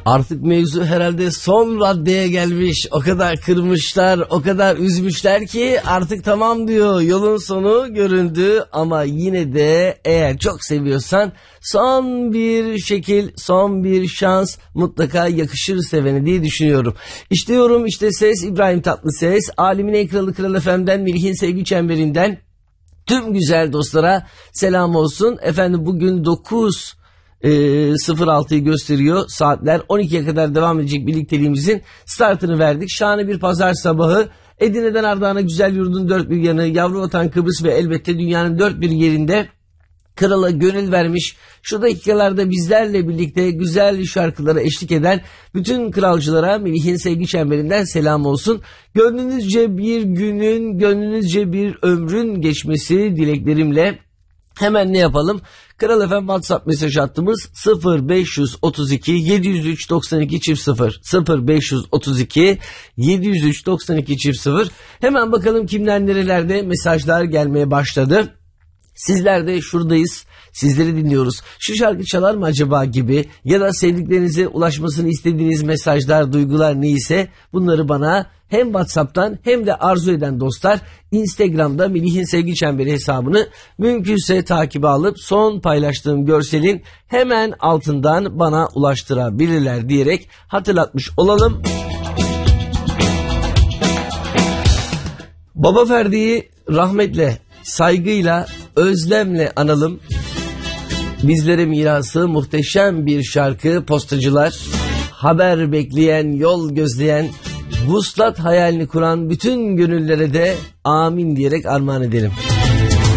Artık mevzu herhalde son raddeye gelmiş. O kadar kırmışlar, o kadar üzmüşler ki artık tamam diyor. Yolun sonu göründü ama yine de eğer çok seviyorsan son bir şekil, son bir şans mutlaka yakışır sevene diye düşünüyorum. İşte yorum, işte ses, İbrahim Tatlıses. Alemin en kralı Kral FM'den, Melih'in sevgi çemberinden tüm güzel dostlara selam olsun. Efendim bugün 06'yı gösteriyor. Saatler 12'ye kadar devam edecek birlikteliğimizin startını verdik. Şahane bir pazar sabahı. Edirne'den Ardahan'a, güzel yurdun dört bir yanı, yavru vatan Kıbrıs ve elbette dünyanın dört bir yerinde krala gönül vermiş, şu dakikalarda bizlerle birlikte güzel şarkılara eşlik eden bütün kralcılara Melih'in sevgi çemberinden selam olsun. Gönlünüzce bir günün, gönlünüzce bir ömrün geçmesi dileklerimle hemen ne yapalım? Kral FM WhatsApp mesaj hattımız 0532 703 92 0 0532 703 92 0. Hemen bakalım kimler nerelerde mesajlar gelmeye başladı. Sizler de şuradayız, sizleri dinliyoruz. Şu şarkı çalar mı acaba gibi ya da sevdiklerinize ulaşmasını istediğiniz mesajlar, duygular neyse bunları bana hem WhatsApp'tan hem de arzu eden dostlar Instagram'da Melih'in Sevgi Çemberi hesabını mümkünse takibe alıp son paylaştığım görselin hemen altından bana ulaştırabilirler diyerek hatırlatmış olalım. Baba Ferdi'yi rahmetle, saygıyla, özlemle analım. Bizlere mirası muhteşem bir şarkı, postacılar, haber bekleyen, yol gözleyen, vuslat hayalini kuran bütün gönüllere de amin diyerek armağan edelim.